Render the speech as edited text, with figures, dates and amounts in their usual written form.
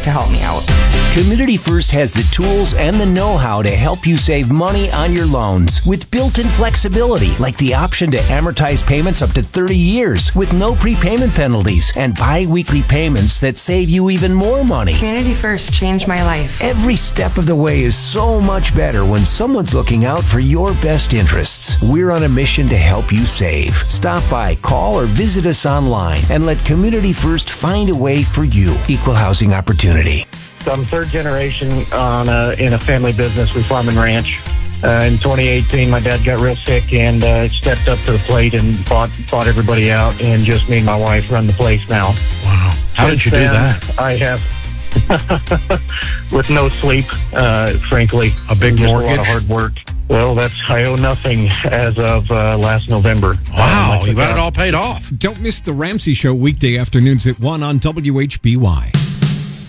to help me out. Community First has the tools and the know-how to help you save money on your loans with built-in flexibility, like the option to amortize payments up to 30 years with no prepayment penalties and bi-weekly payments that save you even more money. Community First changed my life. Every step of the way is so much better when someone's looking out for your best interests. We're on a mission to help you save. Stop by, call, or visit us online and let Community First find a way for you. Equal housing opportunity. So I'm third generation in a family business. We farm and ranch. In 2018, my dad got real sick and stepped up to the plate and bought everybody out, and just me and my wife run the place now. Wow. How did you do that? I have, with no sleep, frankly. A big mortgage? A lot of hard work. Well, I owe nothing as of last November. Wow, you got it all paid off. Don't miss The Ramsey Show weekday afternoons at 1 on WHBY.